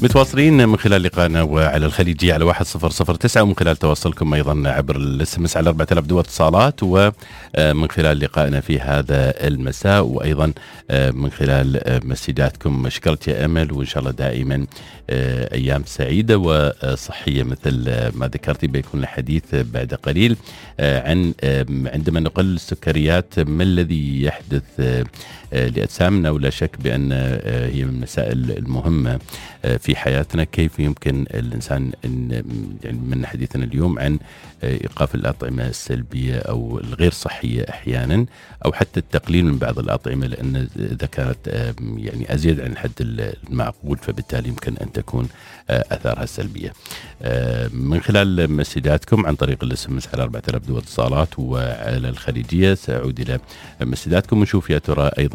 متواصلين من خلال لقائنا وعلى الخليجية على 1009 ومن خلال تواصلكم أيضا عبر الاس على 4000 دول اتصالات، ومن خلال لقائنا في هذا المساء، وأيضا من خلال مسجاتكم. شكرت يا أمل، وإن شاء الله دائما أيام سعيدة وصحية مثل ما ذكرتي. بيكون الحديث بعد قليل عن عندما نقلل السكريات ما الذي يحدث لأجسامنا، ولا شك بأن هي من المسائل المهمة في حياتنا. كيف يمكن الإنسان يعني من حديثنا اليوم عن إيقاف الأطعمة السلبية أو الغير صحية أحيانا، أو حتى التقليل من بعض الأطعمة، لأن إذا كانت يعني أزيد عن الحد المعقول فبالتالي يمكن أن تكون أثارها السلبية. من خلال مسجاتكم عن طريق الاس على 4000 دول اتصالات وعلى الخليجية، سأعود إلى مسجاتكم ونشوف يا ترى أيضا